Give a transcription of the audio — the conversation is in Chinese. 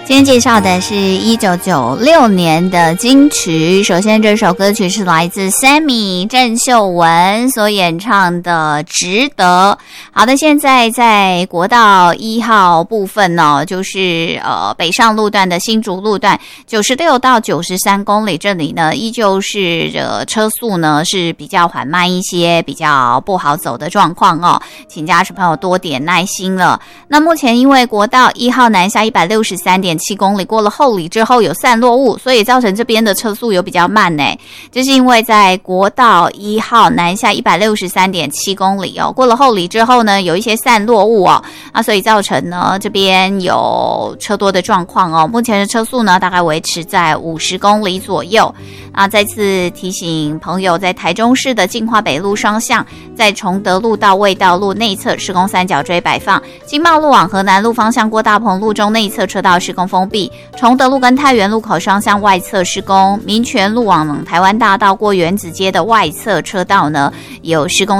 今天介绍的是1996年的金曲，首先这首歌曲是来自 Sammy 郑秀文所演唱的《值得》。好的，现在在国道1号部分呢，就是北上路段的新竹路段96到93公里，这里呢依旧是车速呢是比较缓慢一些，比较不好走的状况哦，请驾驶朋友多点耐心了。那目前因为国道1号南下163.7公里过了后里之后有散落雾，所以造成这边的车速有比较慢呢。就是因为在国道1号南下163.7公里哦，过了后里之后呢，有一些散落雾哦，所以造成呢这边有车多的状况哦。目前的车速呢大概维持在50公里左右啊。再次提醒朋友，在台中市的进化北路双向，在崇德路到卫道路内侧施工三角锥摆放，经贸路往河南路方向过大鹏路中内侧车道施工封闭，崇德路跟太原路口双向外侧施工，民权路往台湾大道过原子街的外侧车道呢有施工